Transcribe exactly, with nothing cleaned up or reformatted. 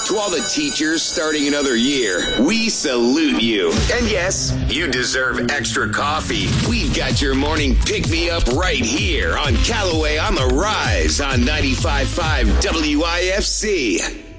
To all the teachers starting another year, we salute you. And yes, you deserve extra coffee. We've got your morning pick-me-up right here on Callaway on the Rise on ninety-five point five W I F C.